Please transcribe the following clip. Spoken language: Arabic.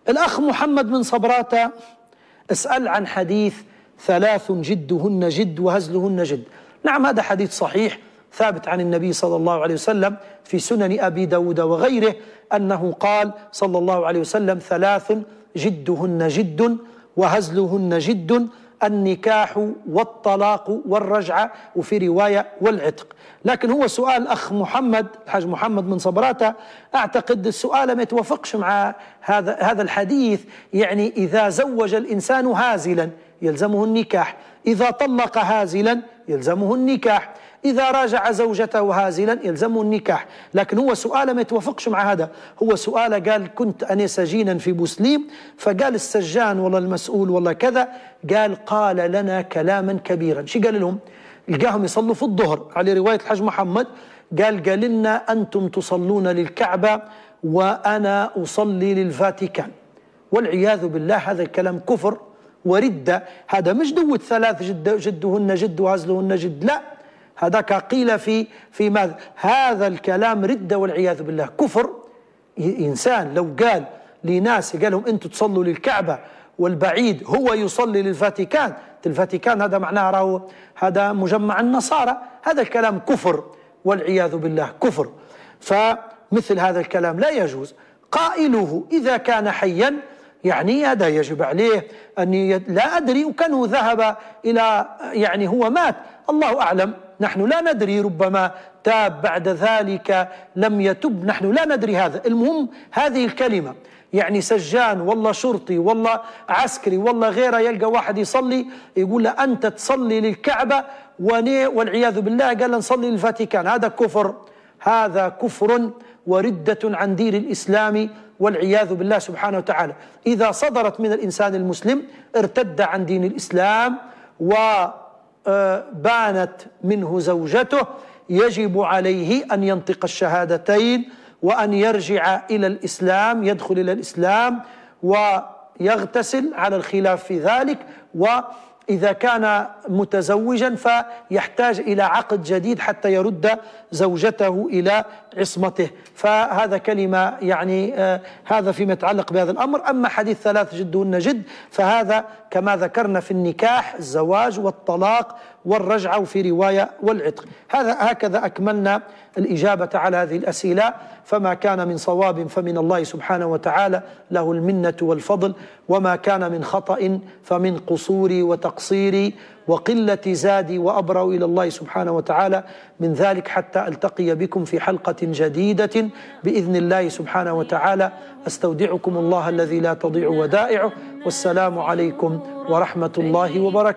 الأخ محمد من صبراتة اسأل عن حديث 3 جدهن جد وهزلهن جد. نعم، هذا حديث صحيح ثابت عن النبي صلى الله عليه وسلم في سنن أبي داود وغيره، أنه قال صلى الله عليه وسلم: 3 جدهن جد وهزلهن جد، النكاح والطلاق والرجعة، وفي رواية والعتق. لكن هو سؤال أخ محمد الحاج محمد من صبراتة، أعتقد السؤال ما يتوافقش مع هذا الحديث. يعني إذا زوج الإنسان هازلا يلزمه النكاح، إذا طلق هازلا يلزمه النكاح، إذا راجع زوجته هازلا يلزمه النكاح. لكن هو سؤال ما يتوافقش مع هذا. هو سؤال قال: كنت أنا سجينا في بوسليم، فقال السجان والله المسؤول والله كذا، قال لنا كلاما كبيرا. شو قال لهم؟ لقاهم يصلوا في الظهر على رواية الحاج محمد، قال لنا: أنتم تصلون للكعبة وأنا أصلي للفاتيكان. والعياذ بالله، هذا الكلام كفر وردة. هذا مش دوة 3 جدهن جد وهزلهن جد، لا، هذاك قيل في ماذا؟ هذا الكلام ردة والعياذ بالله، كفر. إنسان لو قال لناس، قال لهم أنتم تصلوا للكعبة والبعيد هو يصلي للفاتيكان، الفاتيكان هذا معناه راهو هذا مجمع النصارى، هذا الكلام كفر والعياذ بالله، كفر. فمثل هذا الكلام لا يجوز. قائله إذا كان حيا، يعني هذا يجب عليه أن لا أدري، وكانه ذهب إلى يعني هو مات، الله أعلم، نحن لا ندري، ربما تاب بعد ذلك لم يتب، نحن لا ندري هذا. المهم هذه الكلمة، يعني سجان والله شرطي والله عسكري والله غيره، يلقى واحد يصلي يقول له أنت تصلي للكعبة والعياذ بالله قال نصلي للفاتيكان، هذا كفر، هذا كفر وردة عن دين الإسلام والعياذ بالله سبحانه وتعالى. إذا صدرت من الإنسان المسلم ارتد عن دين الإسلام وبانت منه زوجته، يجب عليه أن ينطق الشهادتين وأن يرجع إلى الإسلام، يدخل إلى الإسلام ويغتسل على الخلاف في ذلك. وإذا كان متزوجا فيحتاج إلى عقد جديد حتى يرد زوجته إلى عصمته. فهذا كلمة يعني هذا فيما يتعلق بهذا الأمر. أما حديث 3 جدهن جد فهذا كما ذكرنا في النكاح، الزواج والطلاق والرجعة، وفي رواية والعتق. هكذا أكملنا الإجابة على هذه الأسئلة. فما كان من صواب فمن الله سبحانه وتعالى، له المنة والفضل، وما كان من خطأ فمن قصوري وتقصيري وقلة زادي، وأبرأ إلى الله سبحانه وتعالى من ذلك، حتى ألتقي بكم في حلقة جديدة بإذن الله سبحانه وتعالى. أستودعكم الله الذي لا تضيع ودائعه، والسلام عليكم ورحمة الله وبركاته.